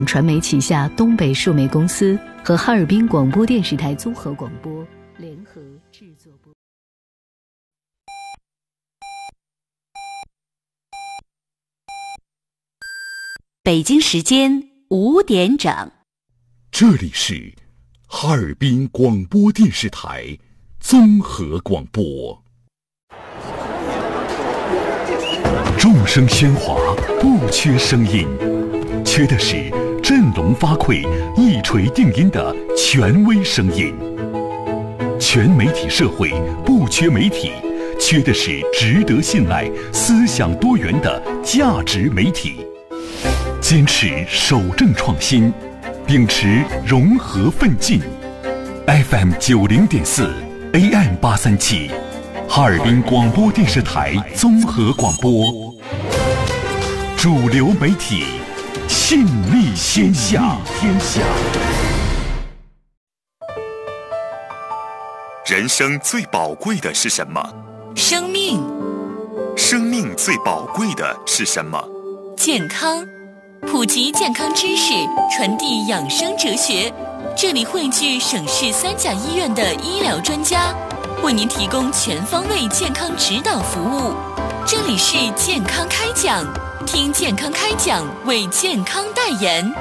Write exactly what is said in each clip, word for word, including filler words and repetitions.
传媒旗下东北数媒公司和哈尔滨广播电视台综合广播联合制作播。 北京时间五点整， 这里是哈尔滨广播电视台综合广播。众声喧哗，不缺声音，缺的是振聋发聩、一锤定音的权威声音。全媒体社会不缺媒体，缺的是值得信赖、思想多元的价值媒体。坚持守正创新，秉持融合奋进。F M 九零点四 A M 八三七，哈尔滨广播电视台综合广播，主流媒体，信力天下天下。人生最宝贵的是什么？ 生命。 生命最宝贵的是什么？ 健康。普及健康知识，传递养生哲学。这里汇聚省市三甲医院的医疗专家，为您提供全方位健康指导服务。这里是健康开讲，听健康开讲，为健康代言。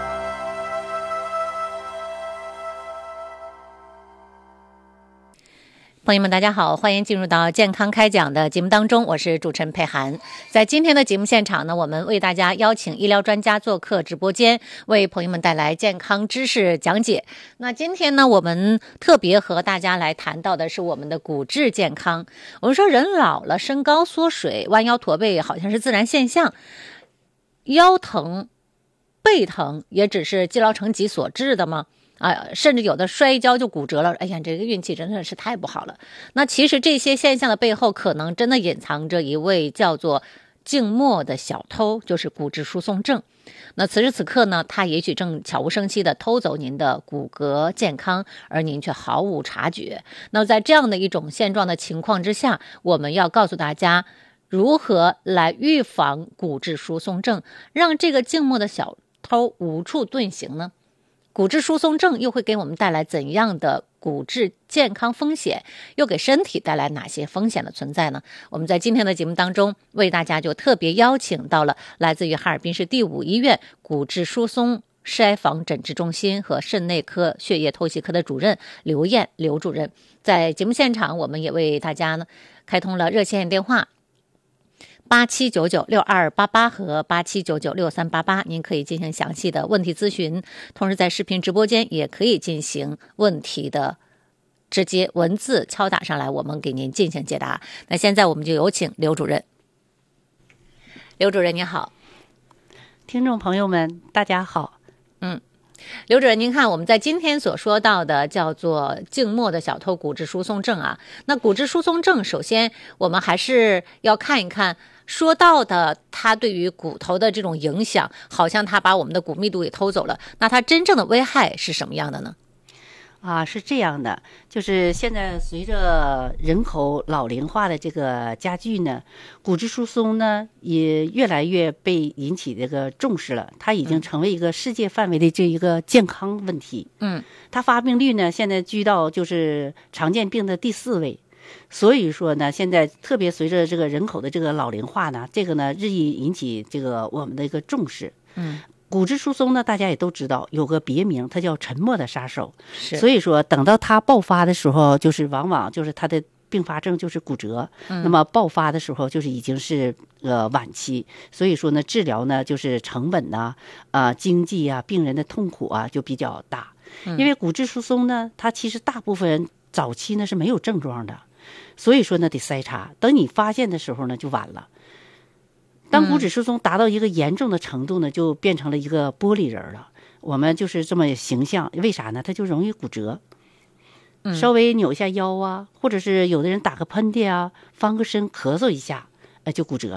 朋友们大家好，欢迎进入到健康开讲的节目当中，我是主持人佩涵。在今天的节目现场呢，我们为大家邀请医疗专家做客直播间，为朋友们带来健康知识讲解。那今天呢，我们特别和大家来谈到的是我们的骨质健康。我们说人老了，身高缩水、弯腰驼背好像是自然现象，腰疼背疼也只是积劳成疾所致的吗？啊，甚至有的摔跤就骨折了，哎呀，这个运气真的是太不好了。那其实这些现象的背后，可能真的隐藏着一位叫做静默的小偷，就是骨质疏松症。那此时此刻呢，他也许正悄无声息地偷走您的骨骼健康，而您却毫无察觉。那在这样的一种现状的情况之下，我们要告诉大家如何来预防骨质疏松症，让这个静默的小偷无处遁形呢？骨质疏松症又会给我们带来怎样的骨质健康风险，又给身体带来哪些风险的存在呢？我们在今天的节目当中为大家就特别邀请到了来自于哈尔滨市第五医院骨质疏松筛防诊治中心和肾内科血液透析科的主任刘燕刘主任。在节目现场，我们也为大家呢开通了热线电话八七九九六二八八和八七九九六三八八，您可以进行详细的问题咨询，同时在视频直播间也可以进行问题的直接文字敲打上来，我们给您进行解答。那现在我们就有请刘主任。刘主任您好。 听众朋友们大家好。 嗯，刘主任，您看我们在今天所说到的叫做静默的小偷骨质疏松症啊，那骨质疏松症首先我们还是要看一看说到的它对于骨头的这种影响，好像它把我们的骨密度给偷走了，那它真正的危害是什么样的呢？ 啊，是这样的，就是现在随着人口老龄化的这个加剧呢，骨质疏松呢也越来越被引起这个重视了，它已经成为一个世界范围的这一个健康问题。嗯，它发病率呢现在居到就是常见病的第四位。所以说呢，现在特别随着这个人口的这个老龄化呢，这个呢日益引起这个我们的一个重视。嗯，骨质疏松呢，大家也都知道有个别名，它叫沉默的杀手。所以说，等到它爆发的时候，就是往往就是它的并发症就是骨折。嗯、那么爆发的时候，就是已经是呃晚期。所以说呢，治疗呢就是成本呐、啊、呃、经济啊、病人的痛苦啊就比较大。因为骨质疏松呢，它其实大部分人早期呢是没有症状的。所以说呢，得筛查。等你发现的时候呢，就晚了。当骨质疏松达到一个严重的程度呢，就变成了一个玻璃人了。我们就是这么形象，为啥呢？它就容易骨折。稍微扭一下腰啊，或者是有的人打个喷嚏啊，翻个身，咳嗽一下，呃，就骨折了。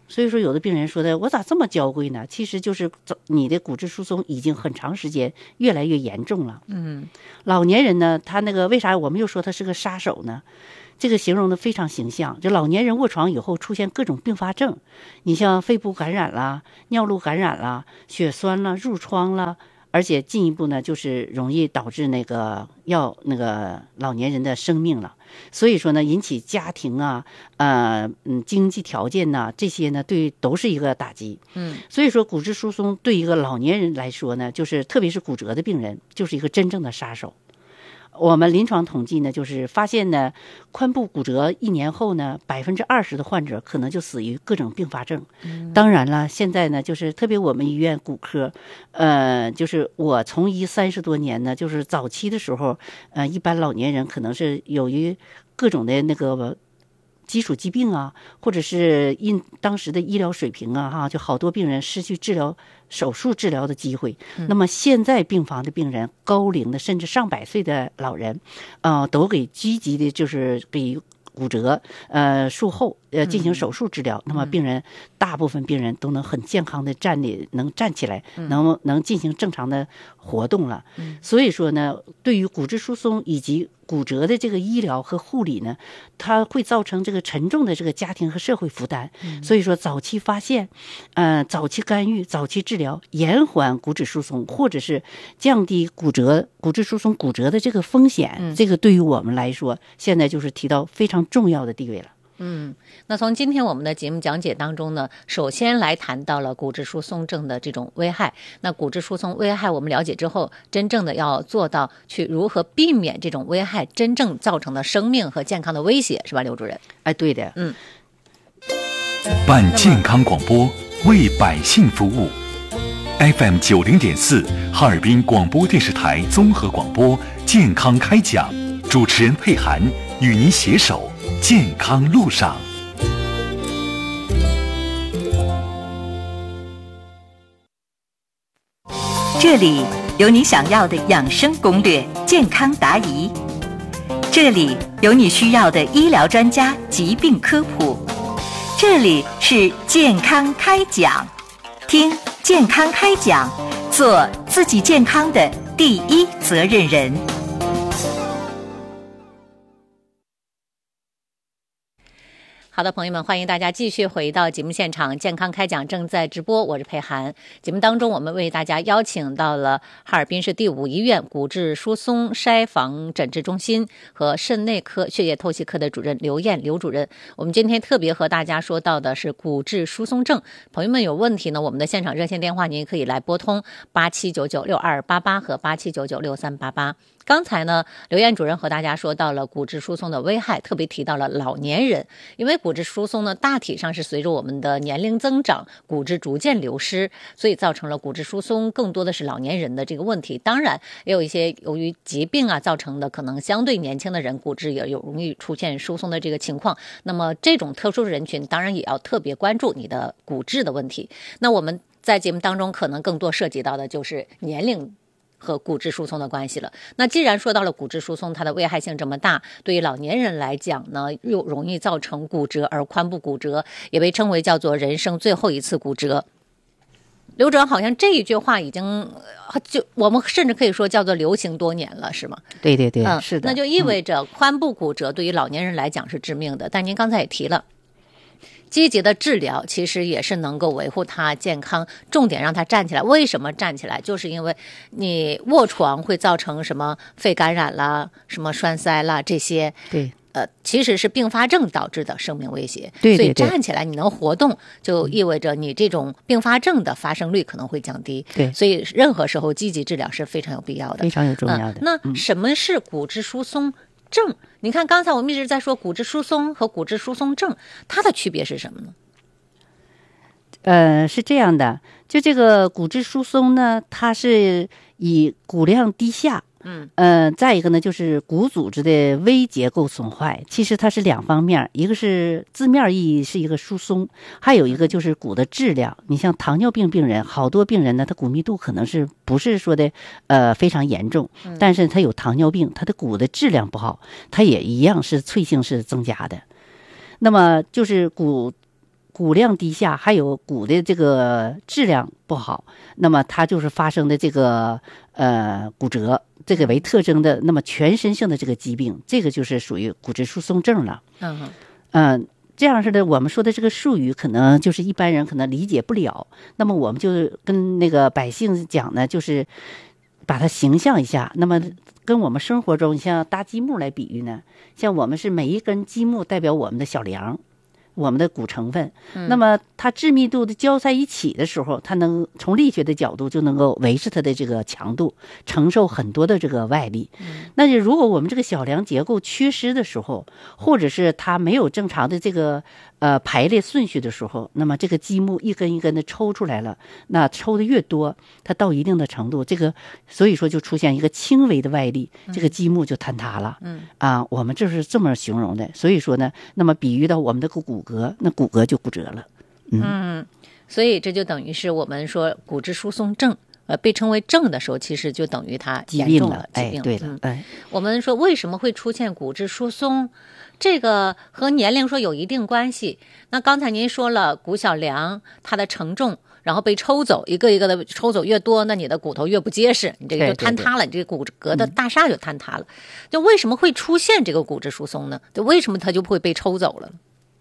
所以说有的病人说的我咋这么娇贵呢？其实就是你的骨质疏松已经很长时间越来越严重了。 嗯， 老年人呢，他那个为啥我们又说他是个杀手呢？这个形容的非常形象，就老年人卧床以后出现各种并发症，你像肺部感染啦、尿路感染啦、血栓啦、褥疮啦，而且进一步呢，就是容易导致那个要那个老年人的生命了。所以说呢，引起家庭啊、呃嗯经济条件呐、啊、这些呢，对都是一个打击。 嗯， 所以说骨质疏松对一个老年人来说呢，就是特别是骨折的病人，就是一个真正的杀手。我们临床统计呢，就是发现呢，髋部骨折一年后呢，百分之二十的患者可能就死于各种并发症。嗯、当然了，现在呢，就是特别我们医院骨科，呃，就是我从医三十多年呢，就是早期的时候，呃，一般老年人可能是由于各种的那个基础疾病啊，或者是因当时的医疗水平啊，哈，就好多病人失去治疗手术治疗的机会。嗯、那么现在病房的病人，高龄的甚至上百岁的老人，呃，都给积极的，就是给骨折呃术后呃进行手术治疗。嗯、那么病人大部分病人都能很健康的站立，能站起来，嗯、能能进行正常的活动了。嗯、所以说呢，对于骨质疏松以及骨折的这个医疗和护理呢，它会造成这个沉重的这个家庭和社会负担。嗯、所以说早期发现，呃，早期干预、早期治疗，延缓骨质疏松，或者是降低骨折、骨质疏松骨折的这个风险，嗯、这个对于我们来说，现在就是提到非常重要的地位了。 嗯，那从今天我们的节目讲解当中呢，首先来谈到了骨质疏松症的这种危害。那骨质疏松危害我们了解之后，真正的要做到去如何避免这种危害真正造成的生命和健康的威胁，是吧，刘主任？ 哎，对的。 嗯， 办健康广播，为百姓服务。F M 九零点四，哈尔滨广播电视台综合广播健康开讲，主持人佩涵与您携手健康路上。 这里有你想要的养生攻略、健康答疑，这里有你需要的医疗专家疾病科普，这里是健康开讲，听健康开讲，做自己健康的第一责任人。 好的，朋友们，欢迎大家继续回到节目现场，健康开讲正在直播，我是佩涵。节目当中，我们为大家邀请到了哈尔滨市第五医院骨质疏松筛防诊治中心和肾内科血液透析科的主任刘艳刘主任。我们今天特别和大家说到的是骨质疏松症，朋友们有问题呢，我们的现场热线电话您可以来拨通八七九九六二八八和八七九九六三八八。刚才呢，刘艳主任和大家说到了骨质疏松的危害，特别提到了老年人，因为骨质疏松呢，大体上是随着我们的年龄增长，骨质逐渐流失，所以造成了骨质疏松更多的是老年人的这个问题。当然，也有一些由于疾病啊造成的，可能相对年轻的人骨质也有容易出现疏松的这个情况。那么这种特殊的人群，当然也要特别关注你的骨质的问题。那我们在节目当中可能更多涉及到的就是年龄和骨质疏松的关系了。那既然说到了骨质疏松，它的危害性这么大，对于老年人来讲呢，又容易造成骨折，而髋部骨折也被称为叫做人生最后一次骨折。刘主任，好像这一句话已经就我们甚至可以说叫做流行多年了，是吗？ 对对对， 嗯， 是的。 那就意味着髋部骨折对于老年人来讲是致命的，但您刚才也提了，积极的治疗其实也是能够维护他健康，重点让他站起来。为什么站起来？就是因为你卧床会造成什么肺感染啦、什么栓塞啦这些， 对， 呃，其实是并发症导致的生命威胁。 对对对， 所以站起来你能活动，就意味着你这种并发症的发生率可能会降低。 对， 所以任何时候积极治疗是非常有必要的， 非常有重要的。 嗯、那什么是骨质疏松症？你看刚才我们一直在说骨质疏松和骨质疏松症，它的区别是什么呢？ 呃，是这样的，就这个骨质疏松呢，它是以骨量低下， 嗯， 呃，再一个呢，就是骨组织的微结构损坏。其实它是两方面，一个是字面意义是一个疏松，还有一个就是骨的质量。你像糖尿病病人，好多病人呢，他骨密度可能是不是说的呃非常严重，但是他有糖尿病，他的骨的质量不好，他也一样是脆性是增加的。那么就是骨。 骨量低下，还有骨的这个质量不好，那么它就是发生的这个呃骨折，这个为特征的，那么全身性的这个疾病，这个就是属于骨质疏松症了。 嗯嗯、 呃，这样式的我们说的这个术语，可能就是一般人可能理解不了。那么我们就跟那个百姓讲呢，就是把它形象一下。那么跟我们生活中像搭积木来比喻呢，像我们是每一根积木代表我们的小梁，我们的骨成分， 嗯、 那么它致密度的交在一起的时候，它能从力学的角度就能够维持它的这个强度，承受很多的这个外力。嗯、那就如果我们这个小梁结构缺失的时候，或者是它没有正常的这个呃排列顺序的时候，那么这个积木一根一根的抽出来了，那抽的越多，它到一定的程度，这个所以说就出现一个轻微的外力，这个积木就坍塌了。嗯啊，我们这是这么形容的。所以说呢，那么比喻到我们这个骨骼，那骨骼就骨折了。嗯， 嗯，所以这就等于是我们说骨质疏松症。呃，被称为症的时候，其实就等于它严重了，疾病了。哎， 对了，哎， 我们说为什么会出现骨质疏松，这个和年龄说有一定关系。那刚才您说了，骨小梁它的承重，然后被抽走，一个一个的抽走越多，那你的骨头越不结实，你这个就坍塌了，你这个骨骼的大厦就坍塌了。嗯、就为什么会出现这个骨质疏松呢？就为什么它就会被抽走了？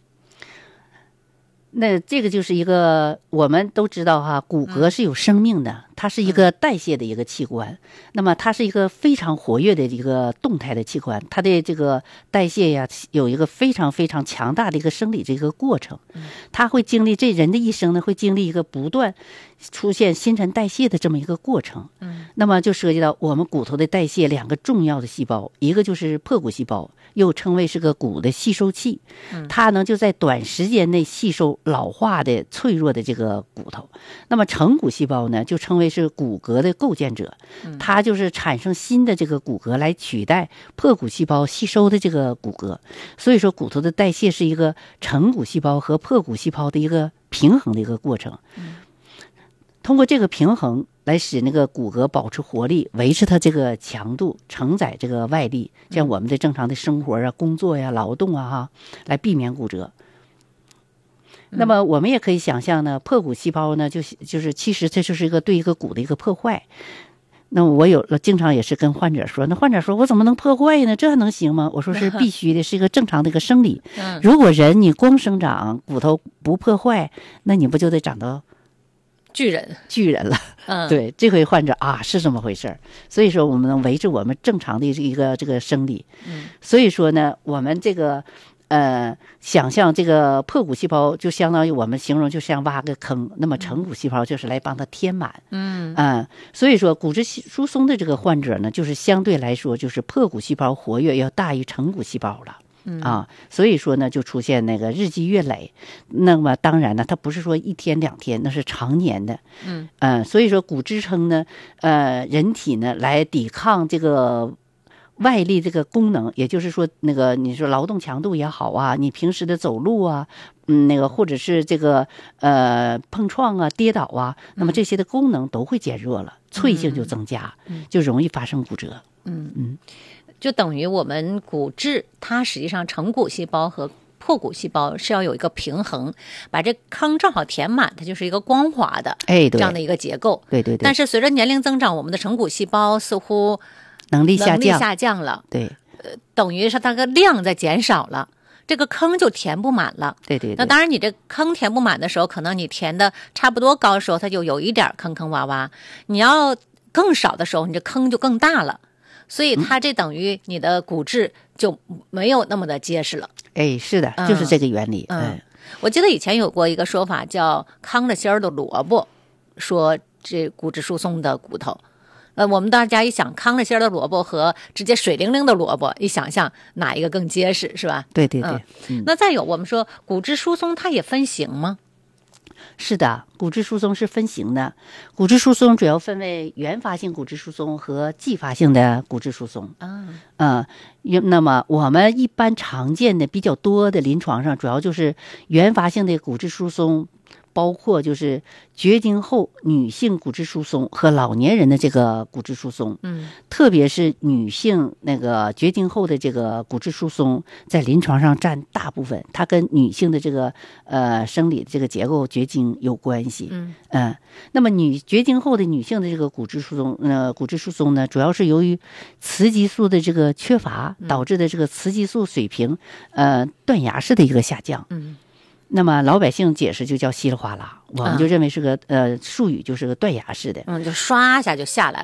那这个就是一个我们都知道哈，骨骼是有生命的，它是一个代谢的一个器官，嗯、那么它是一个非常活跃的一个动态的器官，它的这个代谢呀有一个非常非常强大的一个生理这个过程，它会经历这人的一生呢，会经历一个不断出现新陈代谢的这么一个过程。嗯，那么就涉及到我们骨头的代谢两个重要的细胞，一个就是破骨细胞，又称为是个骨的吸收器，它呢就在短时间内吸收老化的脆弱的这个骨头。那么成骨细胞呢就称为是骨骼的构建者，它就是产生新的这个骨骼来取代破骨细胞吸收的这个骨骼。所以说骨头的代谢是一个成骨细胞和破骨细胞的一个平衡的一个过程，通过这个平衡来使那个骨骼保持活力，维持它这个强度，承载这个外力，像我们的正常的生活啊、工作呀、劳动啊哈，来避免骨折。那么我们也可以想象呢，破骨细胞呢，就是就是其实这就是一个对一个骨的一个破坏。那我有经常也是跟患者说，那患者说我怎么能破坏呢？这还能行吗？我说是必须的，是一个正常的一个生理。如果人你光生长，骨头不破坏，那你不就得长到巨人巨人了？ 嗯， 对，这回患者啊是这么回事儿。所以说我们能维持我们正常的一个这个生理。嗯，所以说呢，我们这个。呃，想象这个破骨细胞就相当于我们形容就像挖个坑，那么成骨细胞就是来帮它填满。嗯啊、呃，所以说骨质疏松的这个患者呢，就是相对来说就是破骨细胞活跃要大于成骨细胞了。嗯啊，所以说呢，就出现那个日积月累。那么当然呢，它不是说一天两天，那是常年的。嗯呃，所以说骨支撑呢，呃，人体呢来抵抗这个。外力这个功能，也就是说，那个你说劳动强度也好啊，你平时的走路啊，嗯，那个或者是这个呃碰撞啊、跌倒啊，那么这些的功能都会减弱了，脆性就增加，就容易发生骨折。 嗯嗯，就等于我们骨质它实际上成骨细胞和破骨细胞是要有一个平衡，把这坑正好填满，它就是一个光滑的哎这样的一个结构。 对对对。 但是随着年龄增长，我们的成骨细胞似乎能力下降， 能力下降了， 对， 呃，等于是它个量在减少了，这个坑就填不满了。 对对对。 那当然，你这坑填不满的时候，可能你填的差不多高的时候，它就有一点坑坑洼洼；你要更少的时候，你这坑就更大了。所以它这等于你的骨质就没有那么的结实了。 哎，是的，就是这个原理。 嗯，嗯我记得以前有过一个说法叫糠的芯儿的萝卜，说这骨质疏松的骨头。呃，我们大家一想糠的芯儿的萝卜和直接水灵灵的萝卜，一想象哪一个更结实，是吧？ 对对对。 嗯嗯、那再有，我们说骨质疏松它也分型吗？ 是的，骨质疏松是分型的。骨质疏松主要分为原发性骨质疏松和继发性的骨质疏松。啊，嗯，那么我们一般常见的比较多的临床上，主要就是原发性的骨质疏松。 包括就是绝经后女性骨质疏松和老年人的这个骨质疏松， 嗯， 特别是女性那个绝经后的这个骨质疏松，在临床上占大部分，它跟女性的这个呃生理这个结构绝经有关系， 嗯嗯、呃，那么女绝经后的女性的这个骨质疏松，呃，骨质疏松呢，主要是由于雌激素的这个缺乏导致的这个雌激素水平，呃，断崖式的一个下降， 嗯。 那么老百姓解释就叫稀里哗啦，我们就认为是个、嗯、呃术语，就是个断崖式的， 嗯，就刷一下就下来了。